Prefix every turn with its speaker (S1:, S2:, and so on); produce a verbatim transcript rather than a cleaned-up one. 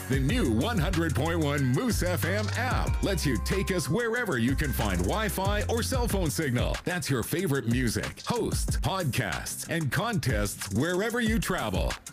S1: The new one hundred point one Moose F M app lets you take us wherever you can find Wi-Fi or cell phone signal. That's your favorite music, hosts, podcasts, and contests wherever you travel.